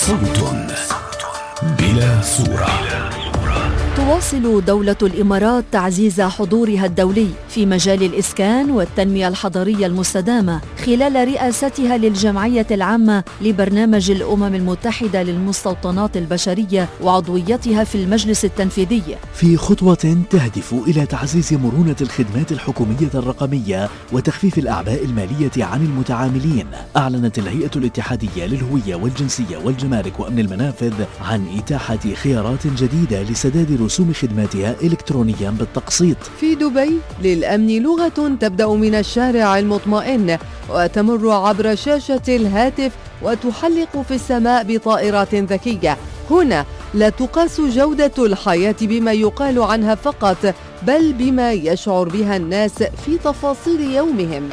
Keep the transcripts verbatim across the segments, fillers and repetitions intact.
صوت بلا صورة. تواصل دولة الإمارات تعزيز حضورها الدولي في مجال الإسكان والتنمية الحضرية المستدامة خلال رئاستها للجمعية العامة لبرنامج الأمم المتحدة للمستوطنات البشرية وعضويتها في المجلس التنفيذي، في خطوة تهدف إلى تعزيز مرونة الخدمات الحكومية الرقمية وتخفيف الأعباء المالية عن المتعاملين. أعلنت الهيئة الاتحادية للهوية والجنسية والجمارك وأمن المنافذ عن إتاحة خيارات جديدة لسداد رسوم خدماتها إلكترونيا بالتقسيط. في دبي للأمن لغة تبدأ من الشارع المطمئن وتمر عبر شاشة الهاتف وتحلق في السماء بطائرات ذكية. هنا لا تقاس جودة الحياة بما يقال عنها فقط، بل بما يشعر بها الناس في تفاصيل يومهم.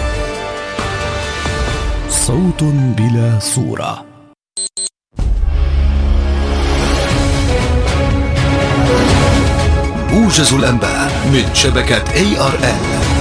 صوت بلا صورة. موجز الأنباء من شبكة إيه آر إل.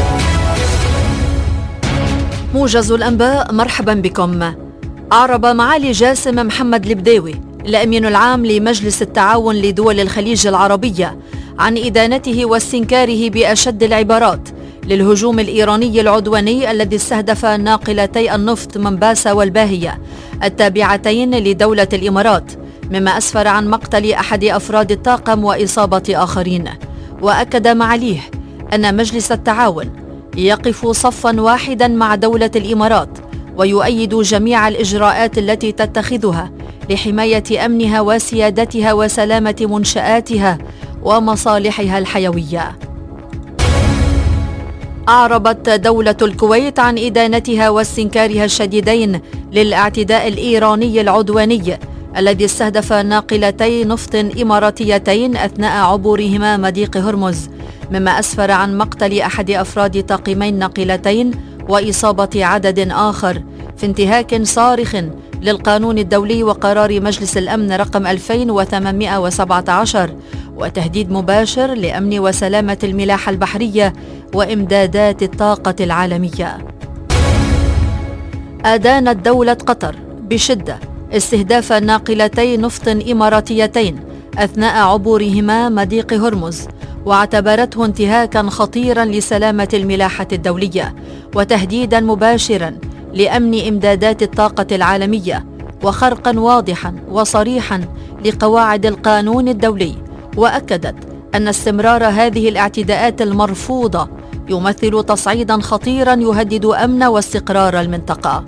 موجز الأنباء، مرحبا بكم. أعرب معالي جاسم محمد البداوي الأمين العام لمجلس التعاون لدول الخليج العربية عن إدانته واستنكاره بأشد العبارات للهجوم الإيراني العدواني الذي استهدف ناقلتي النفط منباسة والباهية التابعتين لدولة الإمارات، مما أسفر عن مقتل أحد أفراد الطاقم وإصابة آخرين. وأكد معاليه أن مجلس التعاون يقف صفا واحدا مع دولة الإمارات ويؤيد جميع الإجراءات التي تتخذها لحماية أمنها وسيادتها وسلامة منشآتها ومصالحها الحيوية. أعربت دولة الكويت عن إدانتها واستنكارها الشديدين للاعتداء الإيراني العدواني الذي استهدف ناقلتي نفط إماراتيتين أثناء عبورهما مضيق هرمز، مما أسفر عن مقتل أحد أفراد طاقمي الناقلتين وإصابة عدد آخر في انتهاك صارخ للقانون الدولي وقرار مجلس الأمن رقم ألفين وثمانمائة وسبعة عشر، وتهديد مباشر لأمن وسلامة الملاحة البحرية وإمدادات الطاقة العالمية. أدانت دولة قطر بشدة استهداف ناقلتي نفط إماراتيتين أثناء عبورهما مضيق هرمز، واعتبرته انتهاكا خطيرا لسلامة الملاحة الدولية وتهديدا مباشرا لأمن إمدادات الطاقة العالمية وخرقا واضحا وصريحا لقواعد القانون الدولي. وأكدت أن استمرار هذه الاعتداءات المرفوضة يمثل تصعيدا خطيرا يهدد أمن واستقرار المنطقة.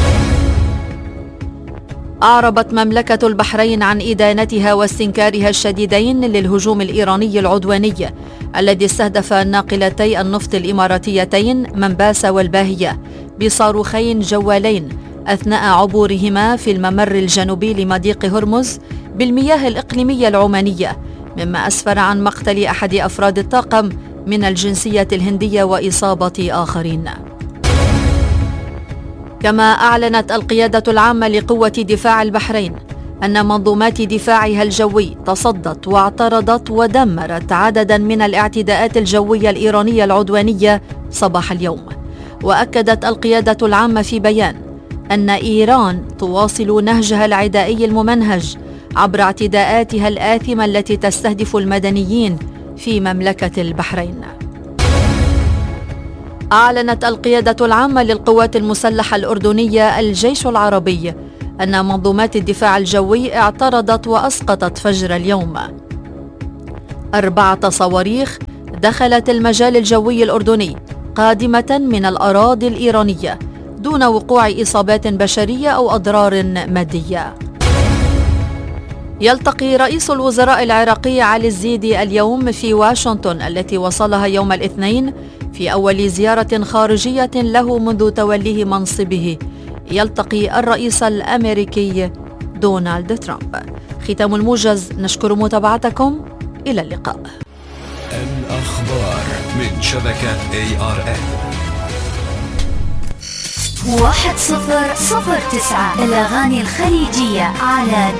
أعربت مملكة البحرين عن إدانتها واستنكارها الشديدين للهجوم الإيراني العدواني الذي استهدف ناقلتي النفط الإماراتيتين منباسة والباهية بصاروخين جوالين أثناء عبورهما في الممر الجنوبي لمضيق هرمز بالمياه الإقليمية العمانية، مما أسفر عن مقتل أحد أفراد الطاقم من الجنسية الهندية وإصابة آخرين. كما أعلنت القيادة العامة لقوة دفاع البحرين أن منظومات دفاعها الجوي تصدت واعترضت ودمرت عددا من الاعتداءات الجوية الإيرانية العدوانية صباح اليوم. وأكدت القيادة العامة في بيان أن إيران تواصل نهجها العدائي الممنهج عبر اعتداءاتها الآثمة التي تستهدف المدنيين في مملكة البحرين. أعلنت القيادة العامة للقوات المسلحة الأردنية الجيش العربي أن منظومات الدفاع الجوي اعترضت وأسقطت فجر اليوم أربعة صواريخ دخلت المجال الجوي الأردني قادمة من الأراضي الإيرانية دون وقوع إصابات بشرية أو أضرار مادية. يلتقي رئيس الوزراء العراقي علي الزيدي اليوم في واشنطن التي وصلها يوم الاثنين في أول زيارة خارجية له منذ توليه منصبه، يلتقي الرئيس الأمريكي دونالد ترامب. ختام الموجز، نشكر متابعتكم، إلى اللقاء. الأخبار من شبكة إيه آر إل. واحد صفر صفر تسعة الأغاني الخليجية على